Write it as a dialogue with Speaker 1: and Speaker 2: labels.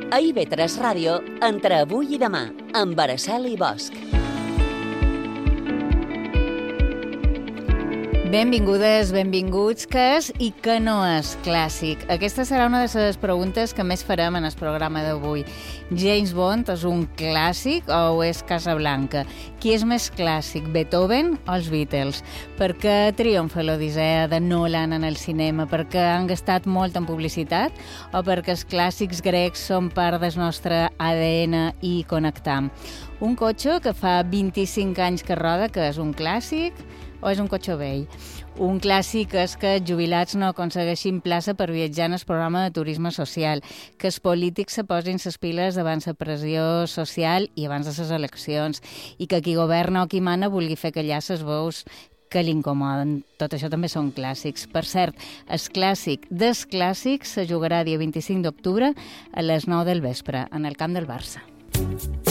Speaker 1: A IB3 Ràdio, entre avui i demà, amb Araceli Bosch.
Speaker 2: Benvingudes, benvinguts, què és i què no és clàssic? Aquesta serà una de les preguntes que més farem en el programa d'avui. James Bond és un clàssic o és Casablanca? Qui és més clàssic, Beethoven o els Beatles? Per què triomfa l'Odissea de Nolan en el cinema? Perquè han gastat molt en publicitat o perquè els clàssics grecs són part del nostre ADN i connectam? Un cotxe que fa 25 anys que roda, que és un clàssic, o és un cotxe vell? Un clàssic és que els jubilats no aconsegueixin plaça per viatjar en el programa de turisme social, que els polítics se posin les piles davant la pressió social i abans de les eleccions, i que qui governa o qui mana vulgui fer callar les veus que l'incomoden. Tot això també són clàssics. Per cert, el clàssic dels clàssics se jugarà dia 25 d'octubre a les 9 del vespre en el camp del Barça.